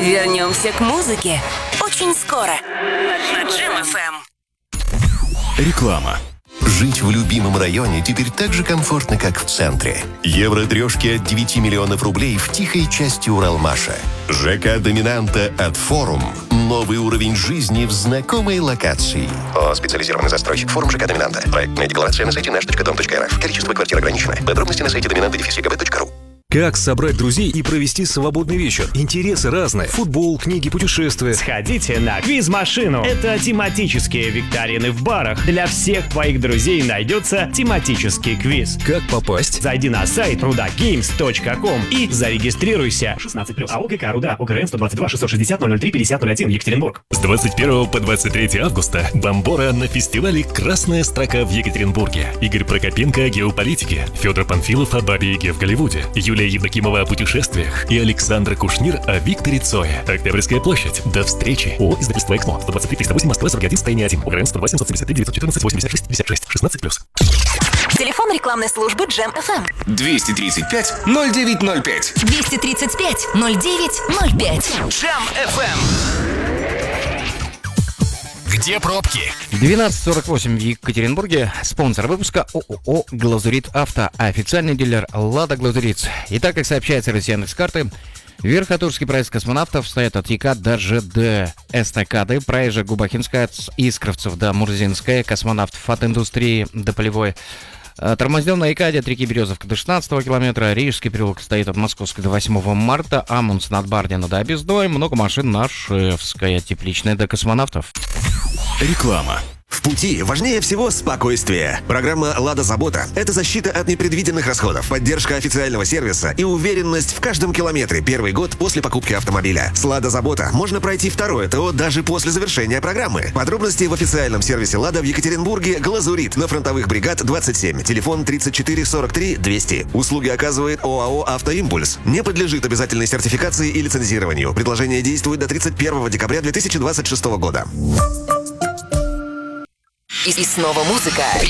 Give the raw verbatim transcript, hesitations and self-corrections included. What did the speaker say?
Вернемся к музыке очень скоро на Джем эф эм. Реклама. Жить в любимом районе теперь так же комфортно, как в центре. Евро-трешки от девяти миллионов рублей в тихой части Уралмаша. ЖК «Доминанта» от «Форум». Новый уровень жизни в знакомой локации. О, специализированный застройщик. «Форум» ЖК «Доминанта». Проектная декларация на сайте наш точка дом точка эр эф. Количество квартир ограничено. Подробности на сайте доминанта точка гэ бэ точка ру. Как собрать друзей и провести свободный вечер? Интересы разные. Футбол, книги, путешествия. Сходите на квиз-машину. Это тематические викторины в барах. Для всех твоих друзей найдется тематический квиз. Как попасть? Зайди на сайт руда геймс точка ком и зарегистрируйся. шестнадцать плюс. АО ГК «Руда», ОГРН сто двадцать два шестьсот шестьдесят ноль ноль три пятьдесят ноль один, Екатеринбург. С двадцать первого по двадцать третье августа Бомбора на фестивале «Красная строка» в Екатеринбурге. Игорь Прокопенко о геополитике, Федор Панфилов о Бабе Яге в Голливуде, Юлия Евдокимова о путешествиях и Александра Кушнир о Викторе Цое. Октябрьская площадь. До встречи. ООО «Издательство Эксмо». сто двадцать три триста восемь, Москва, сорок один, состояние один. ОГРН сто восемь сто семьдесят три девятьсот четырнадцать восемьдесят шесть пятьдесят шесть. шестнадцать плюс. Телефон рекламной службы Джем эф эм. двести тридцать пять ноль девять ноль пять. двести тридцать пять ноль девять ноль пять. Джем эф эм. Где пробки? двенадцать сорок восемь в Екатеринбурге. Спонсор выпуска ООО «Глазурит Авто». Официальный дилер «Лада Глазурит». Итак, как сообщается из Яндекс.Карты, Верхотурский проезд космонавтов стоит от ЯК до ЖД эстакады, проезжа Губахинская от Искровцев до Мурзинская, космонавтов от индустрии до Полевой. Тормознем на ЯКАДе от реки Березовка до шестнадцатого километра. Рижский переулок стоит от Московской до восьмого марта. Амундсен от Бардина до Обездой. Много машин на Шевская. Тепличная до космонавтов. Реклама. В пути важнее всего спокойствие. Программа «Лада Забота» — это защита от непредвиденных расходов, поддержка официального сервиса и уверенность в каждом километре первый год после покупки автомобиля. С «Лада Забота» можно пройти второе ТО даже после завершения программы. Подробности в официальном сервисе «Лада» в Екатеринбурге «Глазурит» на Фронтовых бригад двадцать семь. Телефон тридцать четыре сорок три двести. Услуги оказывает ОАО «Автоимпульс». Не подлежит обязательной сертификации и лицензированию. Предложение действует до тридцать первого декабря две тысячи двадцать шестого года. И снова музыка.